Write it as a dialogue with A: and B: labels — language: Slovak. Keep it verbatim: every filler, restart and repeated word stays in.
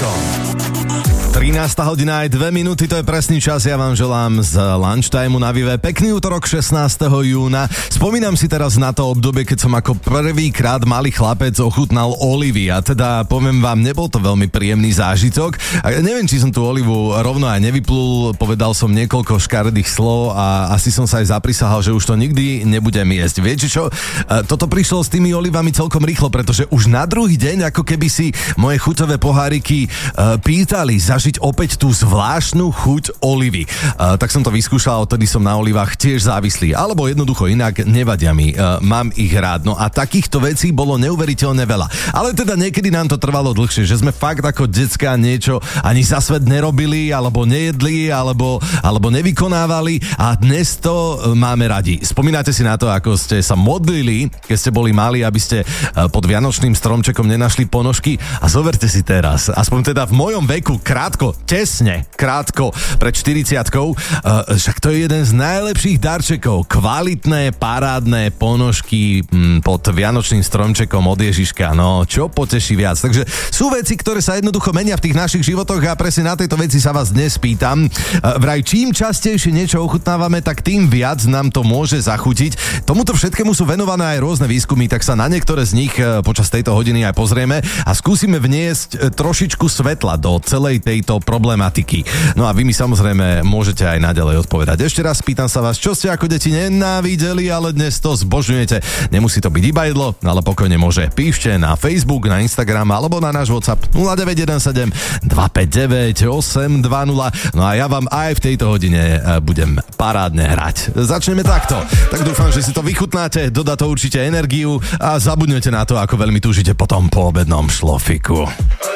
A: Vaškom. trinásta hodina aj dve minúty, to je presný čas, ja vám želám z lunchtimeu na Vive. Pekný útorok šestnásteho júna. Spomínam si teraz na to obdobie, keď som ako prvýkrát malý chlapec ochutnal olivy a teda poviem vám, nebol to veľmi príjemný zážitok. A neviem, či som tú olivu rovno aj nevyplul, povedal som niekoľko škaredých slov a asi som sa aj zaprisahal, že už to nikdy nebudem jesť. Viete čo? Toto prišlo s tými olivami celkom rýchlo, pretože už na druhý deň, ako keby si moje chuťové poháriky pýtali zažiť opäť tú zvláštnu chuť olivy. Uh, tak som to vyskúšal, odtedy som na olivách tiež závislý. Alebo jednoducho inak, nevadia mi. Uh, mám ich rád. No a takýchto vecí bolo neuveriteľne veľa. Ale teda niekedy nám to trvalo dlhšie, že sme fakt ako decká niečo ani za svet nerobili, alebo nejedli, alebo, alebo nevykonávali a dnes to máme radi. Spomínate si na to, ako ste sa modlili, keď ste boli mali, aby ste uh, pod vianočným stromčekom nenašli ponožky a zoberte si teraz, aspoň teda v mojom veku, krátko, tesne, krátko, pred štyridsiatkou, uh, však to je jeden z najlepších darčekov. Kvalitné, parádne ponožky m, pod vianočným stromčekom od Ježiška. No, čo poteší viac. Takže sú veci, ktoré sa jednoducho menia v tých našich životoch a presne na tejto veci sa vás dnes pýtam. Uh, vraj, čím častejšie niečo ochutnávame, tak tým viac nám to môže zachutiť. Tomuto všetkému sú venované aj rôzne výskumy, tak sa na niektoré z nich uh, počas tejto hodiny aj pozrieme a skúsime vniesť uh, trošičku svetla do celej tejto problematiky. No a vy mi samozrejme môžete aj naďalej odpovedať. Ešte raz pýtam sa vás, čo ste ako deti nenávideli, ale dnes to zbožňujete. Nemusí to byť iba jedlo, ale pokojne môže. Píšte na Facebook, na Instagram alebo na náš WhatsApp nula deväť jeden sedem dva päť deväť osem dva nula. No a ja vám aj v tejto hodine budem parádne hrať. Začneme takto. Tak dúfam, že si to vychutnáte, dodá to určite energiu a zabudnete na to, ako veľmi túžite potom po obednom šlofiku.